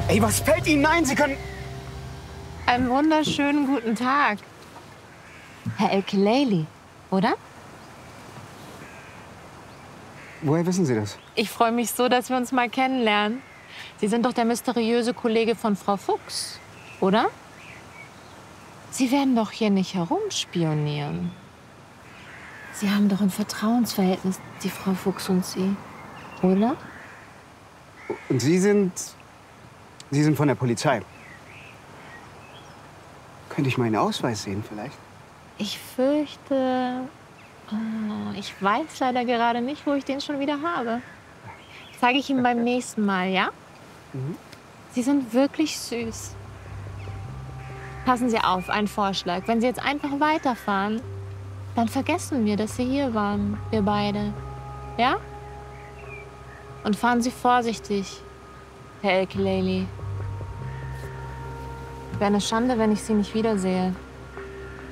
Ey, was fällt Ihnen ein? Sie können... Einen wunderschönen guten Tag. Herr El-Kileili, oder? Woher wissen Sie das? Ich freue mich so, dass wir uns mal kennenlernen. Sie sind doch der mysteriöse Kollege von Frau Fuchs, oder? Sie werden doch hier nicht herumspionieren. Sie haben doch ein Vertrauensverhältnis, die Frau Fuchs und Sie, oder? Und Sie sind von der Polizei. Könnte ich meinen Ausweis sehen vielleicht? Ich fürchte, ich weiß leider gerade nicht, wo ich den schon wieder habe. Zeige ich Ihnen beim nächsten Mal, ja? Mhm. Sie sind wirklich süß. Passen Sie auf, ein Vorschlag. Wenn Sie jetzt einfach weiterfahren, dann vergessen wir, dass Sie hier waren, wir beide. Ja? Und fahren Sie vorsichtig, Herr El-Kileili. Wäre eine Schande, wenn ich Sie nicht wiedersehe.